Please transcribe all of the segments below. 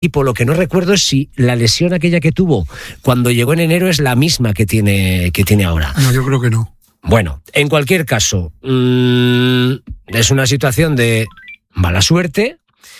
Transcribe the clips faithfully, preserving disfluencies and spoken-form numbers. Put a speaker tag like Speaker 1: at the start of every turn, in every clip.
Speaker 1: equipo. Lo que no recuerdo es si la lesión aquella que tuvo cuando llegó en enero es la misma que tiene, que tiene ahora.
Speaker 2: No, yo creo que no.
Speaker 1: Bueno, en cualquier caso, mmm, es una situación de mala suerte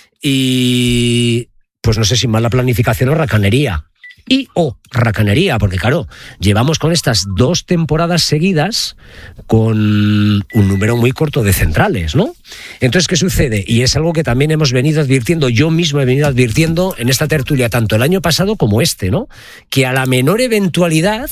Speaker 1: y, pues no sé si mala planificación o racanería. Y o oh, racanería, porque claro, llevamos con estas dos temporadas seguidas con un número muy corto de centrales, ¿no? Entonces, ¿qué sucede? Y es algo que también hemos venido advirtiendo, yo mismo he venido advirtiendo en esta tertulia, tanto el año pasado como este, ¿no? Que a la menor eventualidad,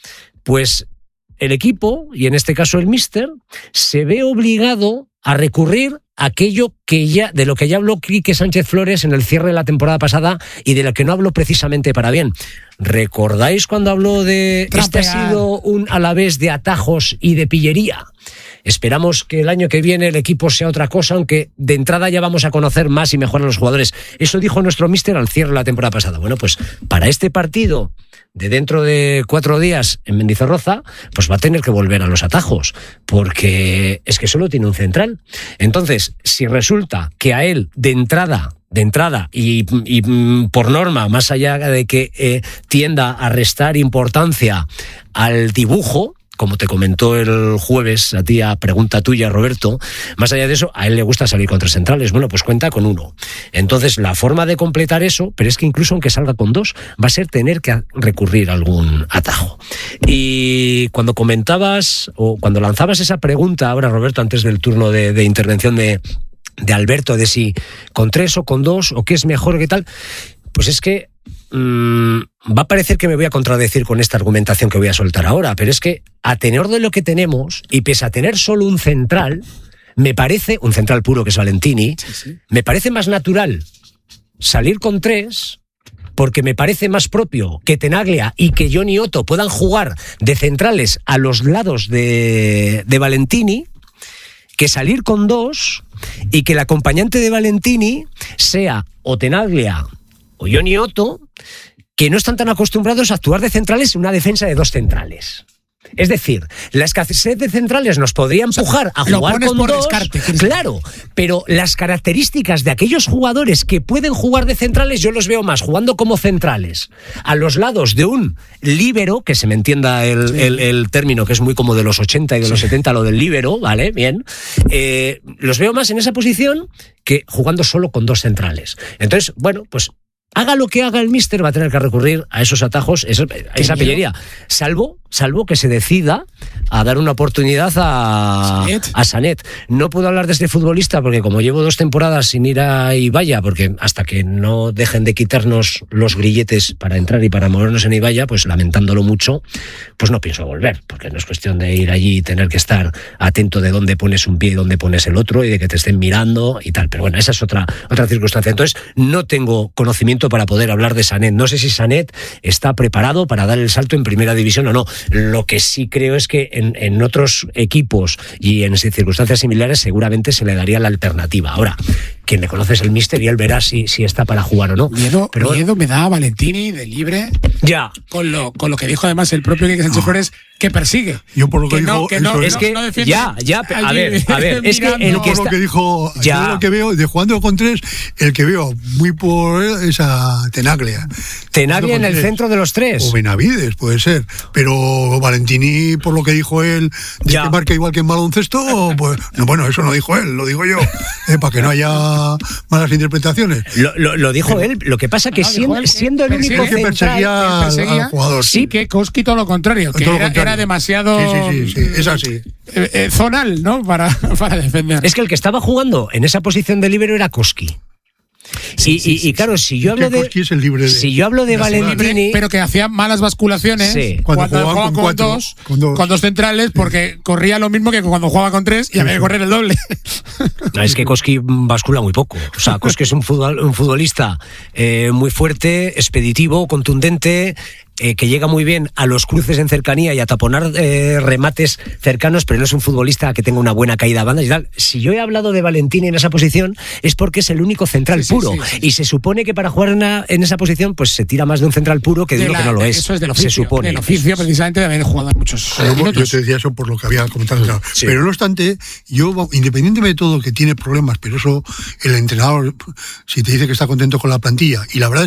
Speaker 1: pues el equipo, y en este caso el míster, se ve obligado a recurrir a aquello que ya, de lo que ya habló Quique Sánchez Flores en el cierre de la temporada pasada y de lo que no habló precisamente para bien. ¿Recordáis cuando habló de
Speaker 3: Trapear.
Speaker 1: este ha sido un Alavés de atajos y de pillería? Esperamos que el año que viene el equipo sea otra cosa, aunque de entrada ya vamos a conocer más y mejor a los jugadores. Eso dijo nuestro míster al cierre de la temporada pasada. Bueno, pues para este partido de dentro de cuatro días en Mendizorroza, pues va a tener que volver a los atajos, porque es que solo tiene un central. Entonces, si resulta que a él de entrada de entrada y, y por norma, más allá de que eh, tienda a restar importancia al dibujo, como te comentó el jueves a ti a pregunta tuya, Roberto, más allá de eso, a él le gusta salir con tres centrales. Bueno, pues cuenta con uno. Entonces, la forma de completar eso, pero es que incluso aunque salga con dos, va a ser tener que recurrir a algún atajo. Y cuando comentabas, o cuando lanzabas esa pregunta ahora, Roberto, antes del turno de, de intervención de, de Alberto, de si con tres o con dos, o qué es mejor, qué tal, pues es que Mm, va a parecer que me voy a contradecir con esta argumentación que voy a soltar ahora, pero es que a tenor de lo que tenemos, y pese a tener solo un central, me parece, un central puro que es Valentini, sí, sí. me parece más natural salir con tres, porque me parece más propio que Tenaglia y que Johnny Otto puedan jugar de centrales a los lados de, de Valentini, que salir con dos y que el acompañante de Valentini sea o Tenaglia o Johnny Otto, que no están tan acostumbrados a actuar de centrales en una defensa de dos centrales. Es decir, la escasez de centrales nos podría empujar a jugar con dos, descarte, claro, pero las características de aquellos jugadores que pueden jugar de centrales, yo los veo más jugando como centrales a los lados de un líbero, que se me entienda el, sí. el, el término, que es muy como de los ochenta y de los sí. setenta, lo del líbero, ¿vale? Bien. Eh, los veo más en esa posición que jugando solo con dos centrales. Entonces, bueno, pues haga lo que haga el míster, va a tener que recurrir a esos atajos, a esa pillería, salvo, salvo que se decida a dar una oportunidad a Sanet. a Sanet. No puedo hablar de este futbolista porque como llevo dos temporadas sin ir a Ibaya, porque hasta que no dejen de quitarnos los grilletes para entrar y para movernos en Ibaya, pues lamentándolo mucho, pues no pienso volver, porque no es cuestión de ir allí y tener que estar atento de dónde pones un pie y dónde pones el otro y de que te estén mirando y tal. Pero bueno, esa es otra, otra circunstancia. Entonces, no tengo conocimiento para poder hablar de Sanet. No sé si Sanet está preparado para dar el salto en primera división o no. Lo que sí creo es que en, en otros equipos y en circunstancias similares seguramente se le daría la alternativa. Ahora, quien le conoce es el míster y él verá si, si está para jugar o no.
Speaker 3: Miedo,
Speaker 1: Pero,
Speaker 3: miedo me da a Valentini de libre.
Speaker 1: Ya.
Speaker 3: Con lo, con lo que dijo además el propio Quique Sánchez Flores, que persigue.
Speaker 2: Yo por lo que, que
Speaker 3: dijo,
Speaker 2: no,
Speaker 3: que no,
Speaker 2: es
Speaker 3: no,
Speaker 2: que
Speaker 3: no
Speaker 1: ya, ya, a ver, a ver, es que el que
Speaker 2: por
Speaker 1: está,
Speaker 2: lo que dijo,
Speaker 1: ya.
Speaker 2: yo lo que veo de jugando con tres, el que veo muy por esa Tenaglia.
Speaker 1: Tenaglia en el
Speaker 2: tres.
Speaker 1: centro de los tres.
Speaker 2: O Benavides, puede ser. Pero Valentini, por lo que dijo él, de
Speaker 1: ya.
Speaker 2: que marca igual que en baloncesto, pues no, bueno, eso no dijo él, lo digo yo, eh, para que no haya malas interpretaciones.
Speaker 1: Lo, lo, lo dijo él, lo que pasa que no, siendo, él, siendo el único
Speaker 2: que perseguía,
Speaker 3: perseguía
Speaker 2: al, al jugador.
Speaker 3: Sí, que Koski todo lo contrario, que
Speaker 2: todo
Speaker 3: era,
Speaker 2: lo contrario.
Speaker 3: era demasiado
Speaker 2: sí, sí, sí, sí, es así.
Speaker 3: Eh, eh, zonal, ¿no? Para, para defender.
Speaker 1: Es que el que estaba jugando en esa posición de líbero era Koski. Sí, y, sí, y, sí, y claro, si yo hablo de,
Speaker 2: es el libre de
Speaker 1: si yo hablo de Valentini,
Speaker 3: pero que hacía malas basculaciones
Speaker 1: sí.
Speaker 2: cuando,
Speaker 3: cuando jugaba
Speaker 2: con,
Speaker 3: con,
Speaker 2: cuatro,
Speaker 3: dos,
Speaker 2: con dos,
Speaker 3: con dos centrales, porque sí. corría lo mismo que cuando jugaba con tres y había que correr el doble.
Speaker 1: No, es que Koski bascula muy poco. O sea, Koski es un, futbol, un futbolista eh, muy fuerte, expeditivo, contundente, eh, que llega muy bien a los cruces en cercanía y a taponar eh, remates cercanos, pero no es un futbolista que tenga una buena caída a bandas y tal. Si yo he hablado de Valentini en esa posición es porque es el único central
Speaker 3: Sí, sí,
Speaker 1: puro
Speaker 3: sí, sí.
Speaker 1: y se supone que para jugar en, una, en esa posición pues se tira más de un central puro que de,
Speaker 3: De
Speaker 1: uno
Speaker 3: la-
Speaker 1: que no lo es.
Speaker 3: Eso es del oficio.
Speaker 1: se supone.
Speaker 3: Del oficio, precisamente, de haber jugado muchos
Speaker 2: Pero, yo
Speaker 3: minutos.
Speaker 2: te decía eso por lo que había comentado. Claro.
Speaker 1: Sí.
Speaker 2: Pero no obstante, yo, independientemente de todo, que tiene problemas, pero eso el entrenador, si te dice que está contento con la plantilla, y la verdad es